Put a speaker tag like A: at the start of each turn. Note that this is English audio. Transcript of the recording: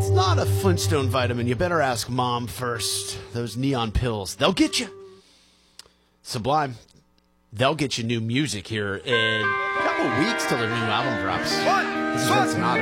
A: It's not a Flintstone vitamin. You better ask Mom first. Those neon pills, they'll get you. Sublime, they'll get you new music here in a couple weeks till their new album drops. This is Frank Sinatra.